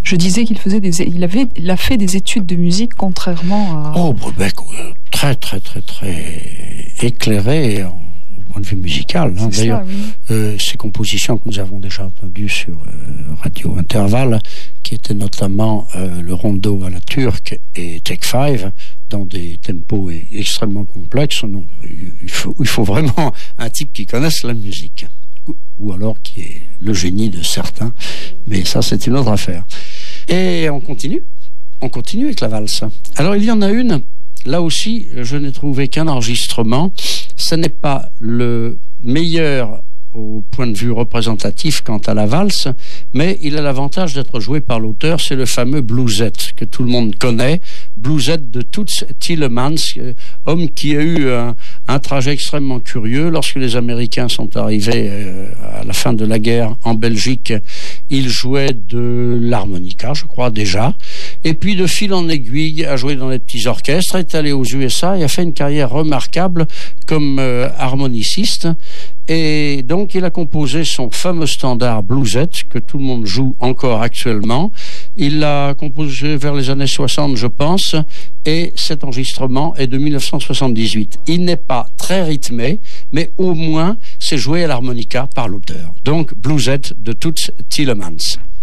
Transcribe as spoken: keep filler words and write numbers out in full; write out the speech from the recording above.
Je disais qu'il faisait des, il avait, il a fait des études de musique contrairement à. Oh, Brubeck, euh, très, très, très, très éclairé en, au point de vue musical. Hein. D'ailleurs, ça, oui. euh, ces compositions que nous avons déjà entendues sur euh, Radio Intervalle, qui étaient notamment euh, le rondo à la turque et Take Five, dans des tempos extrêmement complexes. Non, il faut, il faut vraiment un type qui connaisse la musique, ou, ou alors qui est le génie de certains, mais ça c'est une autre affaire. Et on continue, on continue avec la valse. Alors il y en a une, là aussi je n'ai trouvé qu'un enregistrement, ce n'est pas le meilleur au point de vue représentatif quant à la valse, mais il a l'avantage d'être joué par l'auteur, c'est le fameux Bluesette que tout le monde connaît, Bluesette de Toots Thielemans, homme qui a eu un, un trajet extrêmement curieux. Lorsque les Américains sont arrivés euh, à la fin de la guerre en Belgique, il jouait de l'harmonica, je crois déjà, et puis de fil en aiguille a joué dans les petits orchestres, est allé aux U S A et a fait une carrière remarquable comme euh, harmoniciste. Et donc, il a composé son fameux standard Bluesette, que tout le monde joue encore actuellement. Il l'a composé vers les années soixante, je pense, et cet enregistrement est de dix-neuf cent soixante-dix-huit. Il n'est pas très rythmé, mais au moins, c'est joué à l'harmonica par l'auteur. Donc, Bluesette de Toots Thielemans.